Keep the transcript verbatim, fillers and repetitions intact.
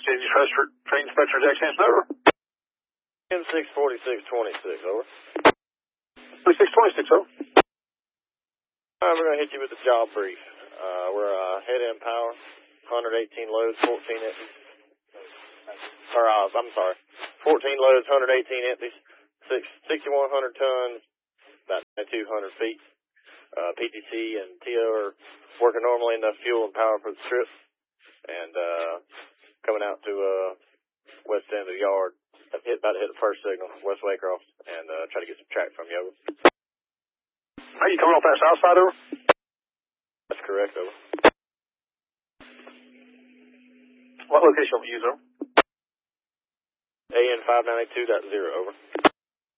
City Trust for Train Inspector Jack Sampson, over. M six forty-six twenty-six, over. forty-six twenty-six, over. Alright, we're going to hit you with the job brief. Uh, we're uh, head-end power, one hundred eighteen loads, fourteen empties. Or, uh, I'm sorry, fourteen loads, one hundred eighteen empties, six, sixty-one hundred tons, about two hundred feet. Uh, P T C and T O are working normally, enough fuel and power for the trip. And uh, coming out to uh, west end of the yard, I've hit, about to hit the first signal, West Waycross, and uh, try to get some track from you, over. Are you coming off that south side, over? That's correct, over. What location will you use, over? A N five ninety-two point zero, over.